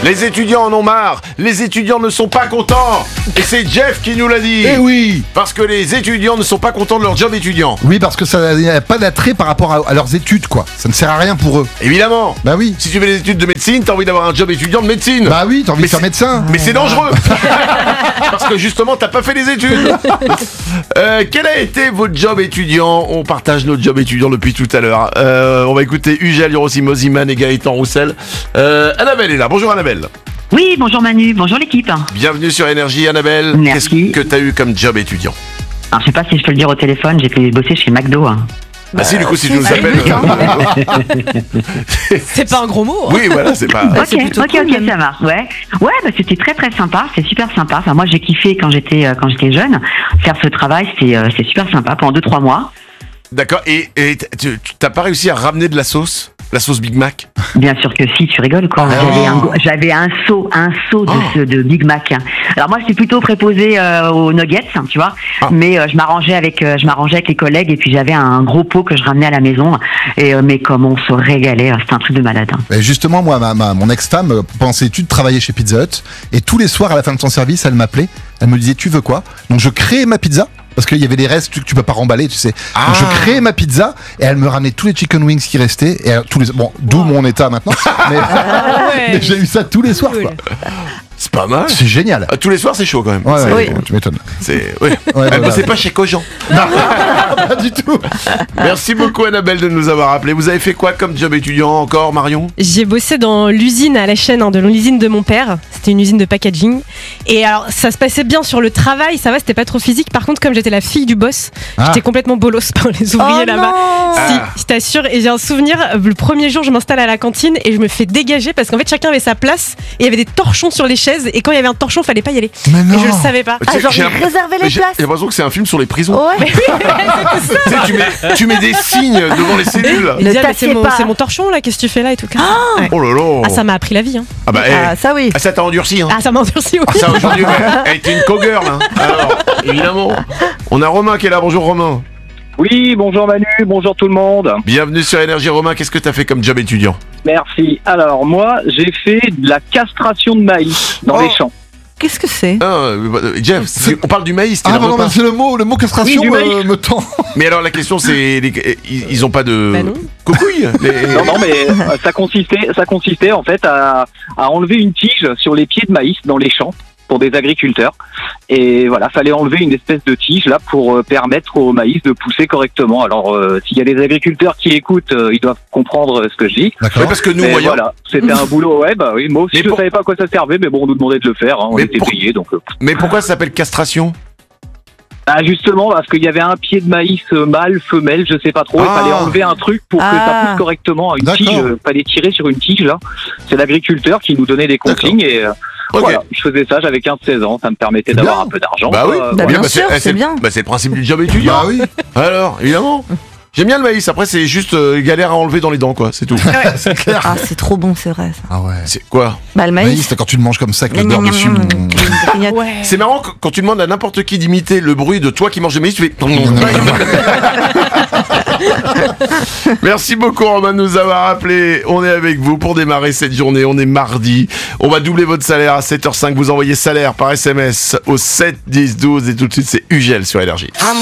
Les étudiants en ont marre. Les étudiants ne sont pas contents. Et c'est Jeff qui nous l'a dit. Eh oui. Parce que les étudiants ne sont pas contents de leur job étudiant. Oui, parce que ça n'a pas d'attrait par rapport à leurs études, quoi. Ça ne sert à rien pour eux. Évidemment. Bah oui. Si tu fais des études de médecine, t'as envie d'avoir un job étudiant de médecine. Bah oui, t'as envie de faire médecin. Mais c'est dangereux. Parce que justement, t'as pas fait les études. Quel a été votre job étudiant? On partage notre job étudiant depuis tout à l'heure. On va écouter Ugel, Hiroshima Moziman et Gaëtan Roussel. Annabelle est là. Bonjour Annabelle. Oui, bonjour Manu, bonjour l'équipe. Bienvenue sur Énergie Annabelle. Merci. Qu'est-ce que t'as eu comme job étudiant? Alors je sais pas si je peux le dire au téléphone, j'ai été bosser chez McDo. Ah si, du coup, si tu nous appelles... C'est pas un gros mot. Oui, voilà, c'est pas... Ok, ça marche. Ouais, bah, c'était très très sympa, c'est super sympa. Enfin, moi j'ai kiffé quand j'étais jeune. Faire ce travail, c'est super sympa pendant 2-3 mois. D'accord, et tu t'as pas réussi à ramener de la sauce? La sauce Big Mac? Bien sûr que si, tu rigoles quoi. J'avais un seau de Big Mac. Alors moi j'étais plutôt préposée aux nuggets, tu vois, mais je m'arrangeais avec les collègues et puis j'avais un gros pot que je ramenais à la maison. Mais comme on se régalait, c'était un truc de malade. Et justement, moi, mon ex-femme, pendant ses études, travaillait chez Pizza Hut, et tous les soirs à la fin de son service, elle m'appelait, elle me disait tu veux quoi? Donc je créais ma pizza. Parce qu'il y avait des restes que tu peux pas remballer, tu sais. Donc je créais ma pizza et elle me ramenait tous les chicken wings qui restaient. Et d'où mon état maintenant. Mais j'ai eu ça tous les soirs, quoi. C'est pas mal. C'est génial. Tous les soirs, c'est chaud quand même. Ouais, tu m'étonnes. C'est pas chez Cogent. Non, pas du tout. Merci beaucoup Annabelle de nous avoir appelé. Vous avez fait quoi comme job étudiant encore, Marion? J'ai bossé dans l'usine à la chaîne, de l'usine de mon père. C'était une usine de packaging. Et alors, ça se passait bien sur le travail, ça va, c'était pas trop physique. Par contre, comme j'étais la fille du boss, j'étais complètement bolos par les ouvriers là-bas. Si, je t'assure. Et j'ai un souvenir, le premier jour, je m'installe à la cantine et je me fais dégager parce qu'en fait, chacun avait sa place et il y avait des torchons sur les chaises. Et quand il y avait un torchon, fallait pas y aller. Mais non. Et je le savais pas. Genre, ils réservaient les places. J'ai l'impression que c'est un film sur les prisons. Ouais. Tu mets des signes devant les cellules. Il disait, t'assieds pas. c'est mon torchon là, qu'est-ce que tu fais là et tout. Ouais. Oh là là. Ah, ça m'a appris la vie. Ah bah, Ça oui. ça t'a endurci, hein. Ah, ça m'a endurci, oui. Ça aujourd'hui, elle était une co-girl, hein. Alors, évidemment. On a Romain qui est là. Bonjour Romain. Oui, bonjour Manu, bonjour tout le monde. Bienvenue sur Énergie. Romain, qu'est-ce que t'as fait comme job étudiant? Merci. Alors moi, j'ai fait de la castration de maïs dans les champs. Qu'est-ce que c'est? Jeff, on parle du maïs. Non, c'est le mot castration me tend. Mais alors la question c'est, ils ont pas de cocouilles Non, mais ça consistait en fait à enlever une tige sur les pieds de maïs dans les champs pour des agriculteurs. Et voilà, fallait enlever une espèce de tige là pour permettre au maïs de pousser correctement. Alors s'il y a des agriculteurs qui écoutent, ils doivent comprendre ce que je dis. D'accord. Oui, parce que nous, Mais moyens. voilà, c'était un boulot. Ouais, bah oui, moi aussi je savais pas à quoi ça servait, mais bon, on nous demandait de le faire, hein, on était payés donc. Mais pourquoi ça s'appelle castration? Ah justement parce qu'il y avait un pied de maïs mâle, femelle, je sais pas trop, il fallait enlever un truc pour que ça pousse correctement. Une tige, fallait tirer sur une tige là. C'est l'agriculteur qui nous donnait des consignes et voilà, je faisais ça, j'avais 15-16 ans, ça me permettait d'avoir un peu d'argent. Bah oui, bien sûr, c'est bien. Bah c'est le principe du job étudiant. Bah oui. Alors, évidemment. J'aime bien le maïs, après c'est juste galère à enlever dans les dents quoi, c'est tout. C'est clair. Ah, c'est trop bon, c'est vrai ça. Ah ouais. C'est quoi? Bah le maïs. Maïs, c'est quand tu le manges comme ça, avec l'odeur dessus. Ouais. C'est marrant quand tu demandes à n'importe qui d'imiter le bruit de toi qui manges le maïs, tu fais... Merci beaucoup Romain de nous avoir appelé. On est avec vous pour démarrer cette journée. On est mardi. On va doubler votre salaire à 7h05. Vous envoyez salaire par SMS au 7 10 12 et tout de suite c'est Ugel sur Énergie.